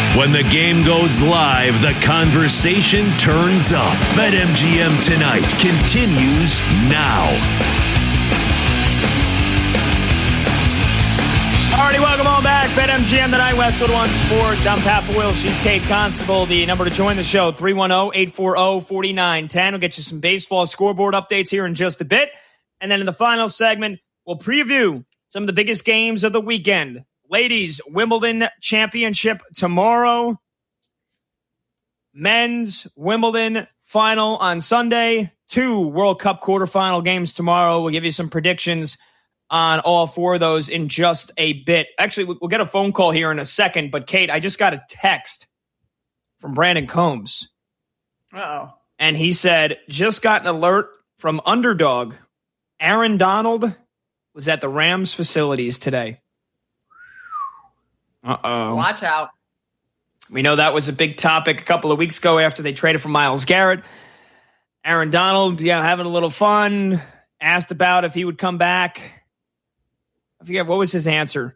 When the game goes live, the conversation turns up. BetMGM Tonight continues now. Alrighty, welcome on back. BetMGM Tonight, Westwood One Sports. I'm Pat Boyle. She's Kate Constable. The number to join the show, 310-840-4910. We'll get you some baseball scoreboard updates here in just a bit. And then in the final segment, we'll preview some of the biggest games of the weekend. Ladies, Wimbledon Championship tomorrow. Men's Wimbledon final on Sunday. 2 World Cup quarterfinal games tomorrow. We'll give you some predictions on all 4 of those in just a bit. Actually, we'll get a phone call here in a second. But, Kate, I just got a text from Brandon Combs. Uh-oh. And he said, just got an alert from Underdog. Aaron Donald was at the Rams facilities today. Uh-oh. Watch out. We know that was a big topic a couple of weeks ago after they traded for Myles Garrett. Aaron Donald, having a little fun, asked about if he would come back. I forget, what was his answer?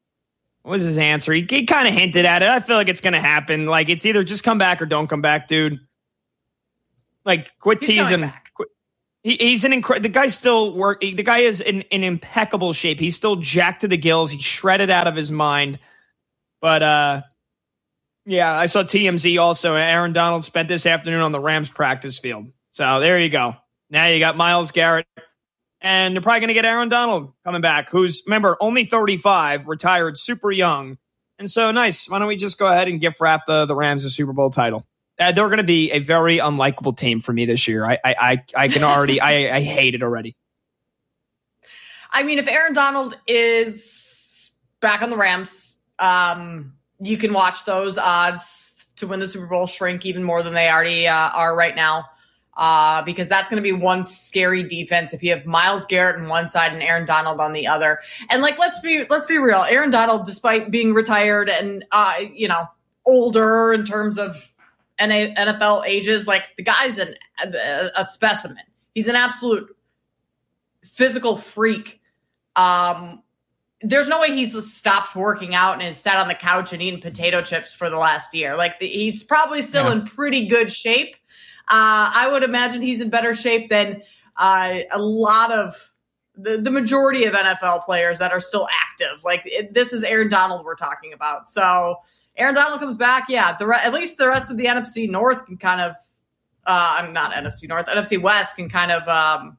He kind of hinted at it. I feel like it's going to happen. Like, it's either just come back or don't come back, dude. Like, quit teasing. He's the guy's still the guy is in impeccable shape. He's still jacked to the gills. He's shredded out of his mind. But, I saw TMZ also. Aaron Donald spent this afternoon on the Rams practice field. So there you go. Now you got Myles Garrett. And they're probably going to get Aaron Donald coming back, who's, remember, only 35, retired super young. And so, nice. Why don't we just go ahead and gift wrap the Rams a Super Bowl title? They're going to be a very unlikable team for me this year. I can already, I hate it already. I mean, if Aaron Donald is back on the Rams, you can watch those odds to win the Super Bowl shrink even more than they already are right now. Because that's going to be one scary defense if you have Myles Garrett on one side and Aaron Donald on the other. And let's be real. Aaron Donald, despite being retired and older in terms of NFL ages, the guy's a specimen. He's an absolute physical freak. There's no way he's stopped working out and has sat on the couch and eaten potato chips for the last year. He's probably still in pretty good shape. I would imagine he's in better shape than a lot of the majority of NFL players that are still active. This is Aaron Donald we're talking about. So Aaron Donald comes back. Yeah, at least the rest of the NFC North can kind of not NFC North, NFC West can kind of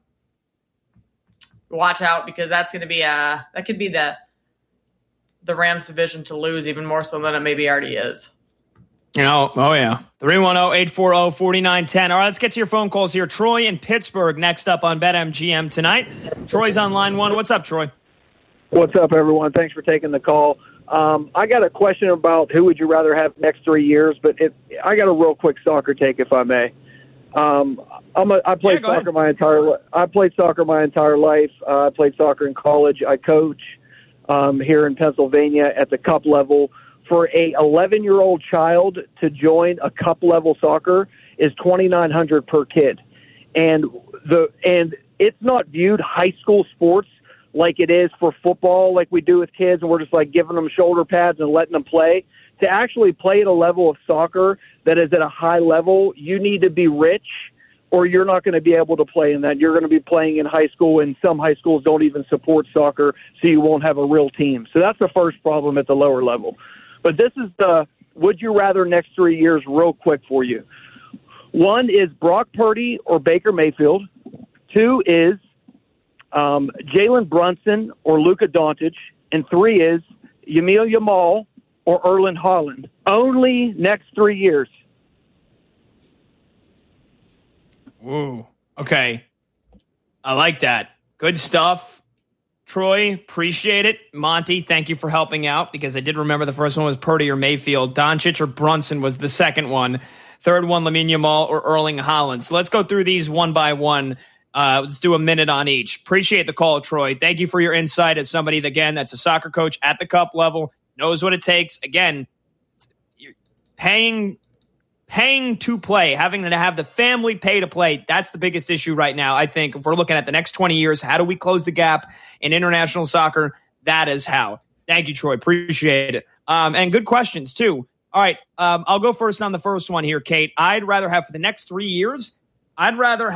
watch out, because that's going to be that could be the Rams division to lose even more so than it maybe already is. Oh yeah. 310-840-4910. All right, let's get to your phone calls here. Troy in Pittsburgh next up on BetMGM tonight. Troy's on line 1. What's up, Troy? What's up, everyone? Thanks for taking the call. I got a question about who would you rather have next 3 years, but I got a real quick soccer take, if I may. I played soccer my entire life. I played soccer my entire life. I played soccer in college. I coach here in Pennsylvania at the cup level. For a 11-year-old child to join a cup level soccer is $2,900 per kid, and it's not viewed high school sports like it is for football, like we do with kids, and we're just giving them shoulder pads and letting them play. To actually play at a level of soccer that is at a high level, you need to be rich, or you're not going to be able to play in that. You're going to be playing in high school, and some high schools don't even support soccer, so you won't have a real team. So that's the first problem at the lower level. But this is the would you rather next 3 years real quick for you. 1 is Brock Purdy or Baker Mayfield. 2 is Jalen Brunson or Luka Doncic. And 3 is Yamil Yamal or Erling Haaland. Only next 3 years. Whoa. Okay. I like that. Good stuff. Troy, appreciate it. Monty, thank you for helping out, because I did remember the first one was Purdy or Mayfield. Doncic or Brunson was the second one. Third one, Lamine Yamal or Erling Haaland. So let's go through these one by one. Let's do a minute on each. Appreciate the call, Troy. Thank you for your insight as somebody, again, that's a soccer coach at the cup level, knows what it takes. Again, you're paying to play, having to have the family pay to play, that's the biggest issue right now. I think if we're looking at the next 20 years, how do we close the gap in international soccer? That is how. Thank you, Troy. Appreciate it. And good questions, too. All right. I'll go first on the first one here, Kate. I'd rather have for the next 3 years, oh,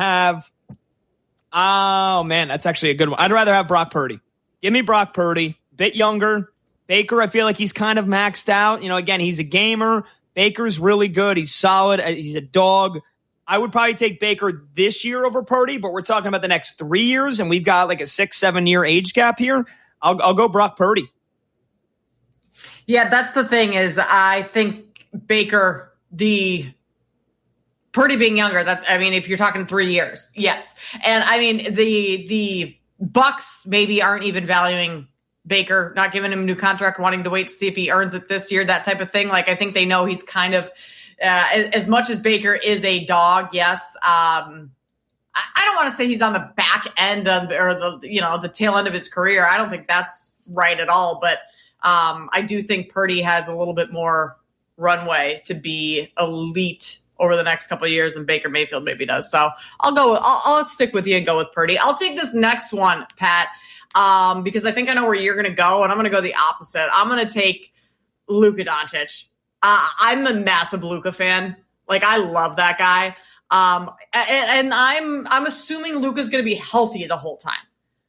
man, that's actually a good one. I'd rather have Brock Purdy. Give me Brock Purdy. Bit younger. Baker, I feel like he's kind of maxed out. Again, he's a gamer. Baker's really good. He's solid. He's a dog. I would probably take Baker this year over Purdy, but we're talking about the next 3 years, and we've got like a 6-7 year age gap here. I'll go Brock Purdy. Yeah, that's the thing is I think Baker, Purdy being younger, if you're talking 3 years, yes. And the Bucks maybe aren't even valuing Baker, not giving him a new contract, wanting to wait to see if he earns it this year, that type of thing. Like, I think they know he's kind of, as much as Baker is a dog, yes. I don't want to say he's on the back end of, or the tail end of his career. I don't think that's right at all, but I do think Purdy has a little bit more runway to be elite over the next couple of years than Baker Mayfield maybe does. So I'll stick with you and go with Purdy. I'll take this next one, Pat, because I think I know where you're going to go, and I'm going to go the opposite. I'm going to take Luka Doncic. I'm a massive Luka fan. Like, I love that guy. And I'm assuming Luka's going to be healthy the whole time.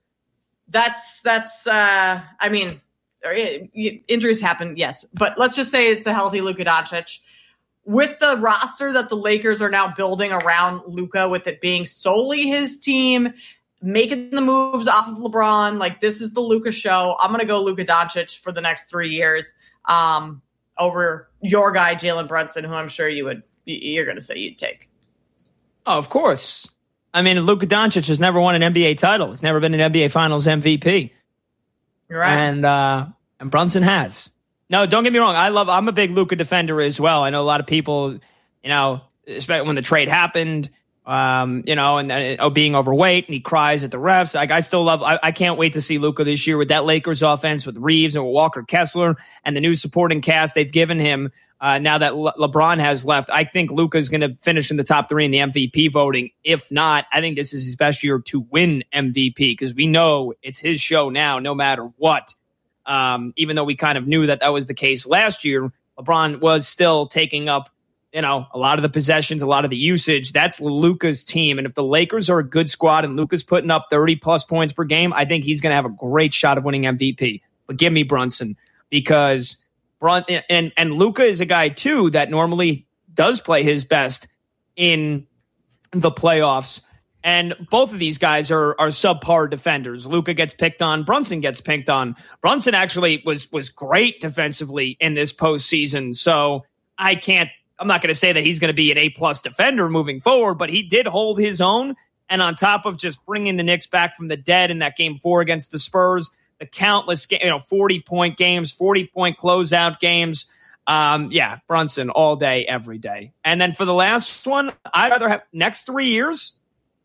Injuries happen, yes. But let's just say it's a healthy Luka Doncic. With the roster that the Lakers are now building around Luka, with it being solely his team, making the moves off of LeBron, like, this is the Luka show. I'm going to go Luka Doncic for the next 3 years over your guy, Jalen Brunson, who I'm sure you're going to say you'd take. Oh, of course. Luka Doncic has never won an NBA title. He's never been an NBA Finals MVP. You're right. And Brunson has. No, don't get me wrong. I'm a big Luka defender as well. I know a lot of people, especially when the trade happened, being overweight, and he cries at the refs. Like, I can't wait to see Luka this year with that Lakers offense, with Reeves and with Walker Kessler and the new supporting cast they've given him. Now that LeBron has left, I think Luka is going to finish in the top 3 in the MVP voting. If not, I think this is his best year to win MVP, because we know it's his show now, no matter what. Even though we kind of knew that was the case last year, LeBron was still taking up, a lot of the possessions, a lot of the usage. That's Luka's team. And if the Lakers are a good squad and Luka's putting up 30-plus points per game, I think he's going to have a great shot of winning MVP. But give me Brunson, because and Luka is a guy, too, that normally does play his best in the playoffs. And both of these guys are subpar defenders. Luka gets picked on. Brunson gets picked on. Brunson actually was great defensively in this postseason. So I'm not going to say that he's going to be an A-plus defender moving forward, but he did hold his own. And on top of just bringing the Knicks back from the dead in that Game 4 against the Spurs, the countless 40-point games, 40-point closeout games. Brunson all day, every day. And then for the last one, I'd rather have next 3 years.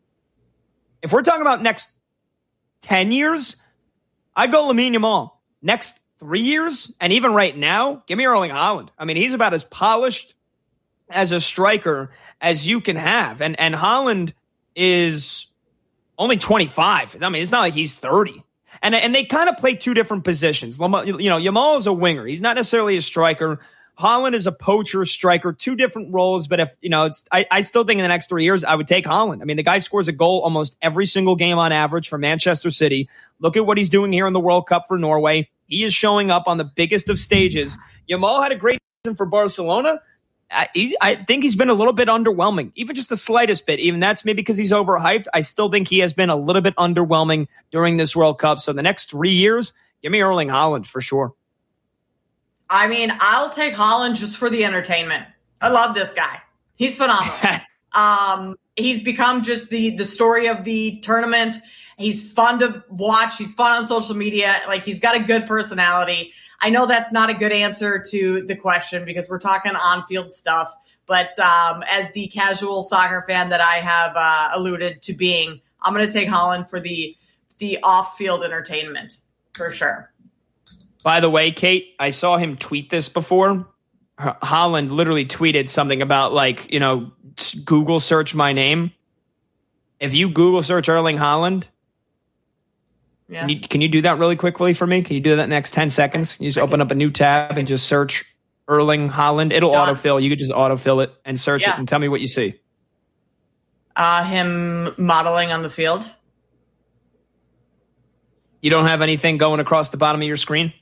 If we're talking about next 10 years, I'd go Lamine Yamal. Next 3 years, and even right now, give me Erling Haaland. He's about as polished as a striker as you can have. And Haaland is only 25. It's not like he's 30. And they kind of play two different positions. Yamal is a winger. He's not necessarily a striker. Haaland is a poacher striker, two different roles. But if, I still think in the next 3 years, I would take Haaland. The guy scores a goal almost every single game on average for Manchester City. Look at what he's doing here in the World Cup for Norway. He is showing up on the biggest of stages. Yamal had a great season for Barcelona. I think he's been a little bit underwhelming, even just the slightest bit. Even that's maybe because he's overhyped. I still think he has been a little bit underwhelming during this World Cup. So the next 3 years, give me Erling Haaland for sure. I'll take Haaland just for the entertainment. I love this guy. He's phenomenal. He's become just the story of the tournament. He's fun to watch. He's fun on social media. Like, he's got a good personality. I know that's not a good answer to the question because we're talking on-field stuff. But as the casual soccer fan that I have alluded to being, I'm going to take Haaland for the off-field entertainment for sure. By the way, Kate, I saw him tweet this before. Haaland literally tweeted something about, Google search my name. If you Google search Erling Haaland, yeah. Can you do that really quickly for me? Can you do that in the next 10 seconds? You just open up a new tab and just search Erling Haaland. It'll autofill. You could just autofill it and search it and tell me what you see. Him modeling on the field. You don't have anything going across the bottom of your screen?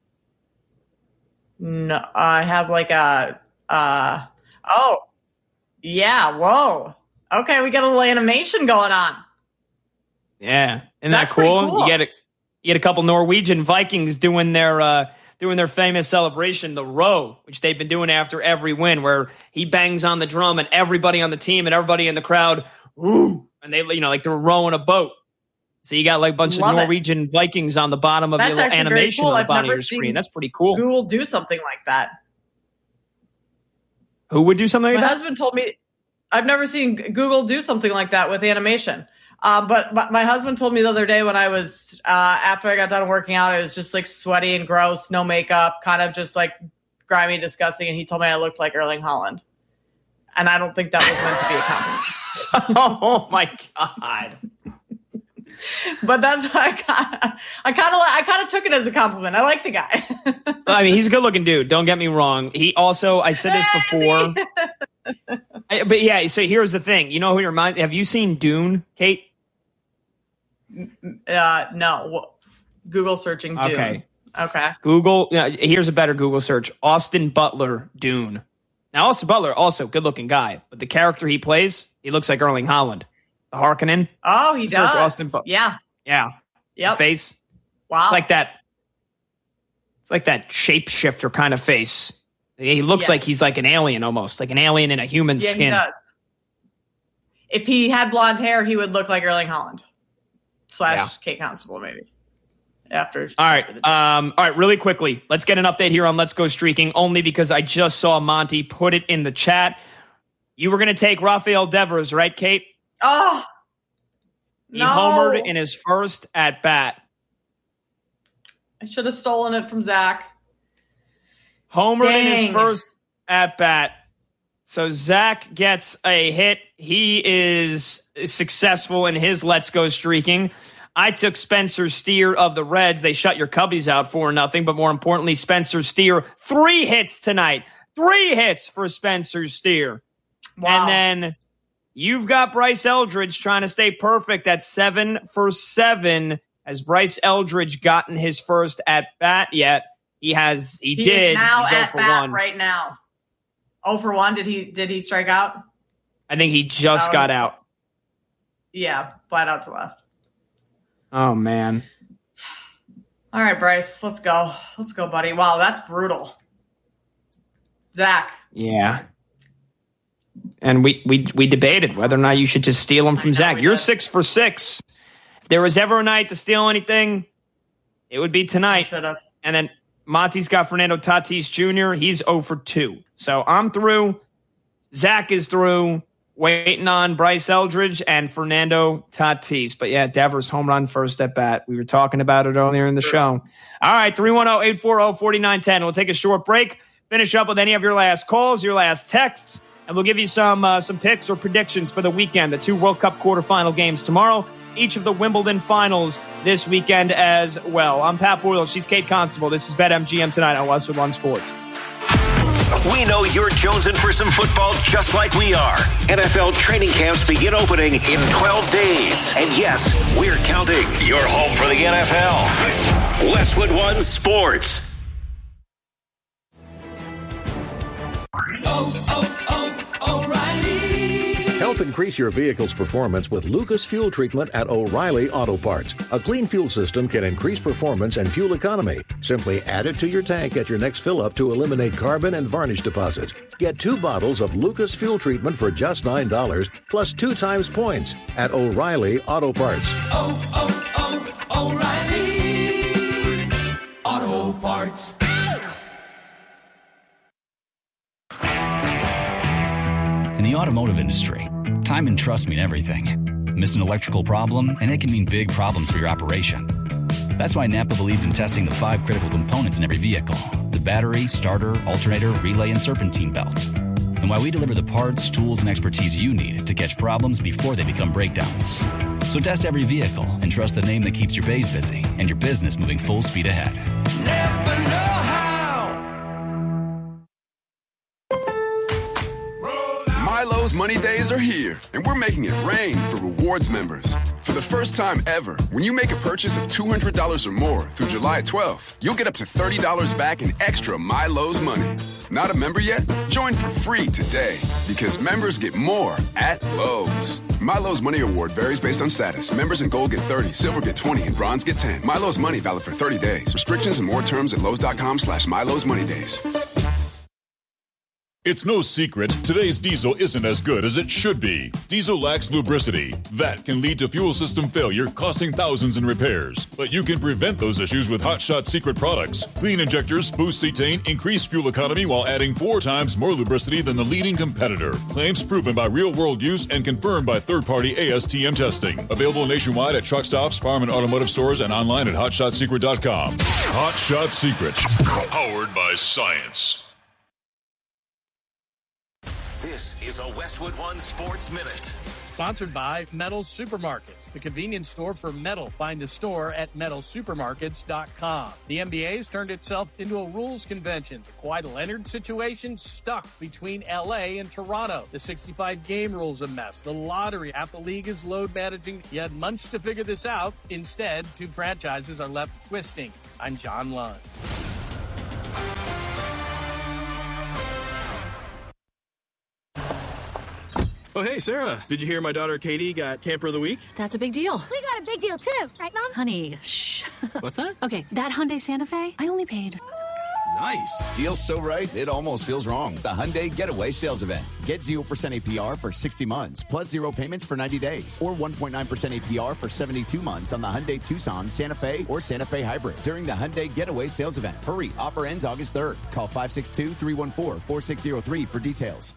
No, I have like oh, yeah, whoa. Okay, we got a little animation going on. Yeah, isn't that cool? You get a couple Norwegian Vikings doing their famous celebration, the row, which they've been doing after every win, where he bangs on the drum and everybody on the team and everybody in the crowd, woo, and they, like they're rowing a boat. So you got like a bunch of Norwegian Vikings on the bottom of your little animation on the bottom of your screen. That's pretty cool. Who will do something like that? Who would do something like that? My husband told me, I've never seen Google do something like that with animation. But my husband told me the other day when I was, after I got done working out, I was just like sweaty and gross, no makeup, kind of just like grimy, disgusting. And he told me I looked like Erling Haaland. And I don't think that was meant to be a compliment. Oh my God. But that's why I kind of took it as a compliment. I like the guy. I mean, he's a good looking dude. Don't get me wrong. He also, I said this before, but yeah. So here's the thing. You know who your mind? Have you seen Dune, Kate? No. Google searching Dune. Okay. Google. Here's a better Google search: Austin Butler, Dune. Now, Austin Butler, also good looking guy, but the character he plays, he looks like Erling Haaland. The Harkonnen. Oh, he does. Austin yeah. Yep. The face. Wow. It's like that shapeshifter kind of face. He looks like he's like an alien almost, like an alien in a human skin. He does. If he had blonde hair, he would look like Erling Haaland / Kate Constable, maybe. All right. Really quickly, let's get an update here on Let's Go Streaking, only because I just saw Monty put it in the chat. You were going to take Rafael Devers, right, Kate? Oh, he homered in his first at bat. I should have stolen it from Zach. Homered in his first at bat. So Zach gets a hit. He is successful in his Let's Go Streaking. I took Spencer Steer of the Reds. They shut your Cubbies out 4-0. But more importantly, Spencer Steer, 3 hits tonight. 3 hits for Spencer Steer. Wow. And then you've got Bryce Eldridge trying to stay perfect at 7 for 7. Has Bryce Eldridge gotten his first at bat yet? He did. Is now He's at bat right now. 0 for 1. Did he strike out? I think he just got out. Yeah, flat out to left. Oh man. All right, Bryce, let's go. Let's go, buddy. Wow, that's brutal. Zach. Yeah. And we debated whether or not you should just steal him from Zach. You're 6 for 6. If there was ever a night to steal anything, it would be tonight. Should have. And then Monty's got Fernando Tatis Jr. He's 0 for 2. So I'm through. Zach is through. Waiting on Bryce Eldridge and Fernando Tatis. But yeah, Devers home run first at bat. We were talking about it earlier in the show. All right, 310-840-4910. We'll take a short break. Finish up with any of your last calls, your last texts. And we'll give you some picks or predictions for the weekend. The 2 World Cup quarterfinal games tomorrow. Each of the Wimbledon finals this weekend as well. I'm Pat Boyle. She's Kate Constable. This is BetMGM tonight on Westwood One Sports. We know you're jonesing for some football just like we are. NFL training camps begin opening in 12 days. And yes, we're counting. You're home for the NFL. Westwood One Sports. O'Reilly. Help increase your vehicle's performance with Lucas Fuel Treatment at O'Reilly Auto Parts. A clean fuel system can increase performance and fuel economy. Simply add it to your tank at your next fill-up to eliminate carbon and varnish deposits. Get 2 bottles of Lucas Fuel Treatment for just $9, plus 2 times points at O'Reilly Auto Parts. O'Reilly Auto Parts. In the automotive industry, time and trust mean everything. Miss an electrical problem, and it can mean big problems for your operation. That's why Napa believes in testing the 5 critical components in every vehicle: the battery, starter, alternator, relay, and serpentine belt. And why we deliver the parts, tools, and expertise you need to catch problems before they become breakdowns. So test every vehicle and trust the name that keeps your bays busy and your business moving full speed ahead. Napa know how. Milo's Money Days are here, and we're making it rain for rewards members. For the first time ever, when you make a purchase of $200 or more through July 12th, you'll get up to $30 back in extra Milo's money. Not a member yet? Join for free today, because members get more at Lowe's. Milo's Money Award varies based on status. Members in gold get 30, silver get 20, and bronze get 10. Milo's Money valid for 30 days. Restrictions and more terms at Lowe's.com/Milo's Money Days. It's no secret, today's diesel isn't as good as it should be. Diesel lacks lubricity. That can lead to fuel system failure, costing thousands in repairs. But you can prevent those issues with Hot Shot Secret products. Clean injectors, boost cetane, increase fuel economy while adding 4 times more lubricity than the leading competitor. Claims proven by real-world use and confirmed by third-party ASTM testing. Available nationwide at truck stops, farm and automotive stores, and online at hotshotsecret.com. Hot Shot Secret. Powered by science. This is a Westwood One Sports Minute. Sponsored by Metal Supermarkets, the convenience store for metal. Find a store at metalsupermarkets.com. The NBA has turned itself into a rules convention. The Kawhi Leonard situation stuck between LA and Toronto. The 65-game rule's a mess. The lottery, half the league is load managing. You had months to figure this out. Instead, 2 franchises are left twisting. I'm John Lund. Oh, hey, Sarah. Did you hear my daughter Katie got Camper of the Week? That's a big deal. We got a big deal, too. Right, Mom? Honey, shh. What's that? Okay, that Hyundai Santa Fe, I only paid. Nice. Deal's so right, it almost feels wrong. The Hyundai Getaway Sales Event. Get 0% APR for 60 months, plus 0 payments for 90 days, or 1.9% APR for 72 months on the Hyundai Tucson, Santa Fe, or Santa Fe Hybrid during the Hyundai Getaway Sales Event. Hurry, offer ends August 3rd. Call 562-314-4603 for details.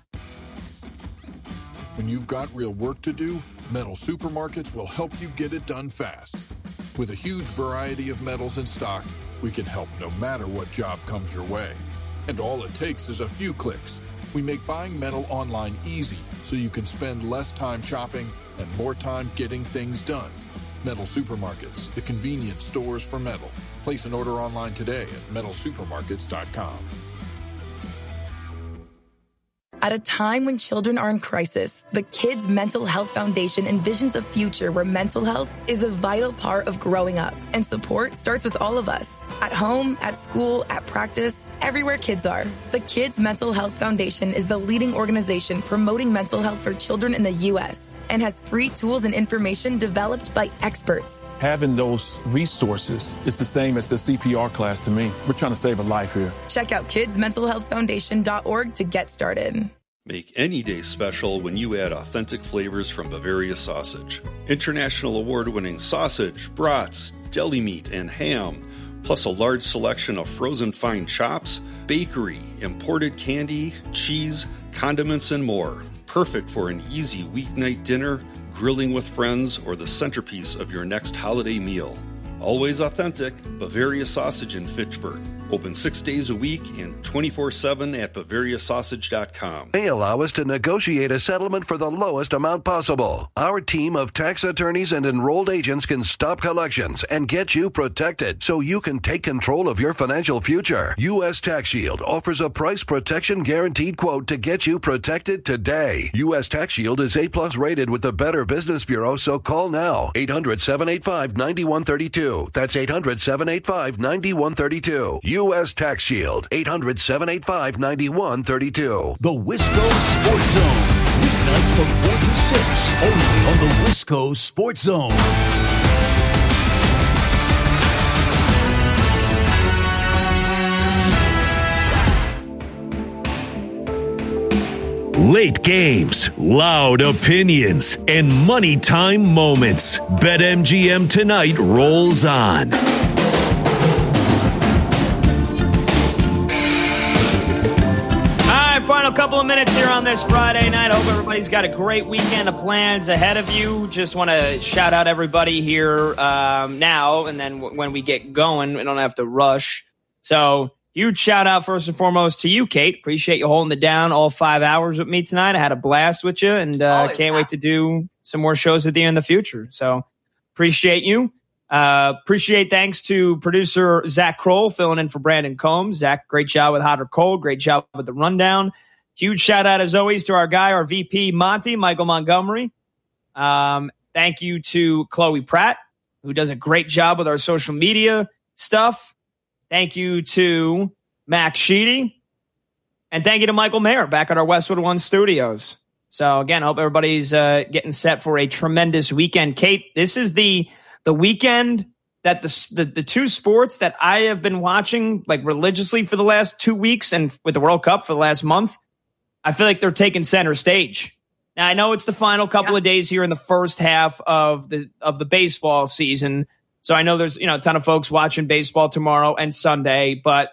When you've got real work to do, Metal Supermarkets will help you get it done fast. With a huge variety of metals in stock, we can help no matter what job comes your way. And all it takes is a few clicks. We make buying metal online easy, so you can spend less time shopping and more time getting things done. Metal Supermarkets, the convenience stores for metal. Place an order online today at metalsupermarkets.com. At a time when children are in crisis, the Kids Mental Health Foundation envisions a future where mental health is a vital part of growing up. And support starts with all of us. At home, at school, at practice, everywhere kids are. The Kids Mental Health Foundation is the leading organization promoting mental health for children in the U.S. and has free tools and information developed by experts. Having those resources is the same as the CPR class to me. We're trying to save a life here. Check out kidsmentalhealthfoundation.org to get started. Make any day special when you add authentic flavors from Bavaria Sausage. International award-winning sausage, brats, deli meat, and ham, plus a large selection of frozen fine chops, bakery, imported candy, cheese, condiments, and more. Perfect for an easy weeknight dinner, grilling with friends, or the centerpiece of your next holiday meal. Always authentic, Bavaria Sausage in Fitchburg. Open 6 days a week and 24/7 at BavariaSausage.com. They allow us to negotiate a settlement for the lowest amount possible. Our team of tax attorneys and enrolled agents can stop collections and get you protected so you can take control of your financial future. U.S. Tax Shield offers a price protection guaranteed quote to get you protected today. U.S. Tax Shield is A+ rated with the Better Business Bureau, so call now. 800-785-9132. That's 800-785-9132. U.S. Tax Shield, 800-785-9132. The Wisco Sports Zone, weeknights from 4 to 6, only on the Wisco Sports Zone. Late games, loud opinions, and money time moments. BetMGM tonight rolls on. Final couple of minutes here on this Friday night. I hope everybody's got a great weekend of plans ahead of you. Just want to shout out everybody here now, and then when we get going, we don't have to rush. So huge shout out first and foremost to you, Kate. Appreciate you holding it down all 5 hours with me tonight. I had a blast with you, and can't wait to do some more shows with you in the future. So appreciate you. Thanks to producer Zach Kroll filling in for Brandon Combs. Zach, great job with Hot or Cold. Great job with the rundown. Huge shout out, as always, to our guy, our VP, Michael Montgomery. Thank you to Chloe Pratt, who does a great job with our social media stuff. Thank you to Max Sheedy. And thank you to Michael Mayer back at our Westwood One studios. So, again, I hope everybody's getting set for a tremendous weekend. Kate, this is the weekend that the two sports that I have been watching like religiously for the last 2 weeks and with the World Cup for the last month, I feel like they're taking center stage. Now, I know it's the final couple of days here in the first half of the baseball season. So I know there's a ton of folks watching baseball tomorrow and Sunday, but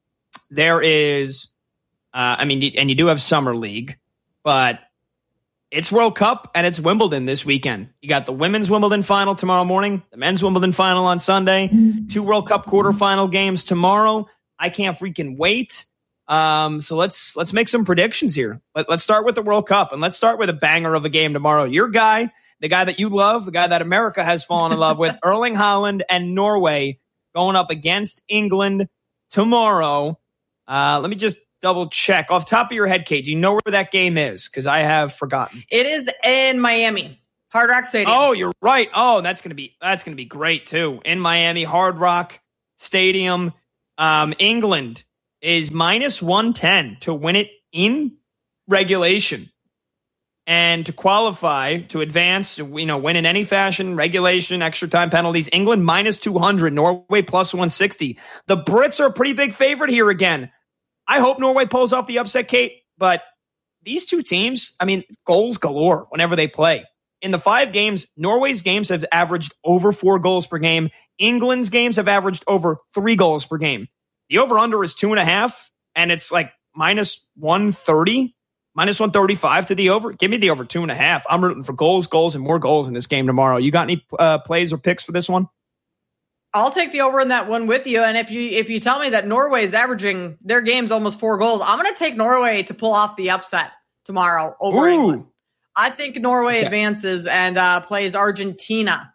there is, and you do have Summer League, but it's World Cup and it's Wimbledon this weekend. You got the women's Wimbledon final tomorrow morning, the men's Wimbledon final on Sunday, 2 World Cup quarterfinal games tomorrow. I can't freaking wait. So let's make some predictions here. Let's start with the World Cup, and let's start with a banger of a game tomorrow. Your guy, the guy that you love, the guy that America has fallen in love with, Erling Haaland and Norway going up against England tomorrow. Let me just double check. Off the top of your head, Kate, do you know where that game is? Because I have forgotten. It is in Miami, Hard Rock Stadium. Oh, you're right. Oh, that's gonna be great too. In Miami, Hard Rock Stadium. England is minus 110 to win it in regulation. And to qualify, to advance, to win in any fashion, regulation, extra time penalties, England minus 200, Norway plus 160. The Brits are a pretty big favorite here again. I hope Norway pulls off the upset, Kate, but these two teams, goals galore whenever they play. In the 5 games, Norway's games have averaged over 4 goals per game. England's games have averaged over 3 goals per game. The over-under is 2.5, and it's like minus 130, minus 135 to the over. Give me the over 2.5. I'm rooting for goals, and more goals in this game tomorrow. You got any plays or picks for this one? I'll take the over in that one with you. And if you tell me that Norway is averaging their games almost 4 goals, I'm going to take Norway to pull off the upset tomorrow over England. I think Norway advances and plays Argentina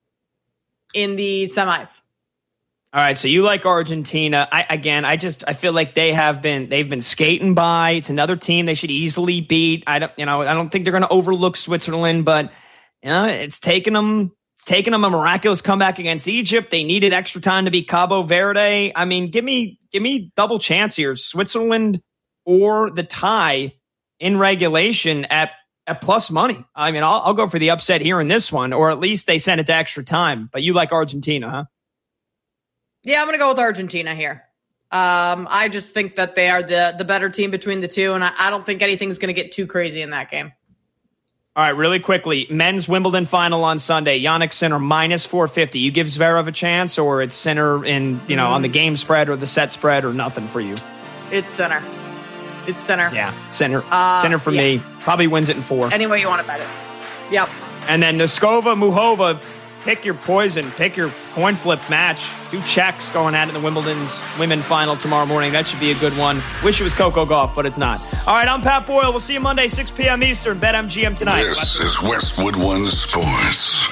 in the semis. All right, so you like Argentina. I feel like they've been skating by. It's another team they should easily beat. I don't think they're going to overlook Switzerland, but it's taken them a miraculous comeback against Egypt. They needed extra time to beat Cabo Verde. Give me double chance here. Switzerland or the tie in regulation at plus money. I'll go for the upset here in this one, or at least they send it to extra time. But you like Argentina, huh? Yeah, I'm going to go with Argentina here. I just think that they are the better team between the two, and I don't think anything's going to get too crazy in that game. All right, really quickly, men's Wimbledon final on Sunday. Yannick Sinner minus 450. You give Zverev a chance, or it's Sinner in on the game spread or the set spread, or nothing for you? It's Sinner. It's Sinner. Yeah, Sinner. Sinner for me. Probably wins it in 4. Any way you want to bet it. Yep. And then Noskova, Muhova. Pick your poison. Pick your coin flip match. 2 Czechs going at it in the Wimbledon's women final tomorrow morning. That should be a good one. Wish it was Coco Gauff, but it's not. All right, I'm Pat Boyle. We'll see you Monday, 6 p.m. Eastern. BetMGM tonight. This is Westwood One Sports.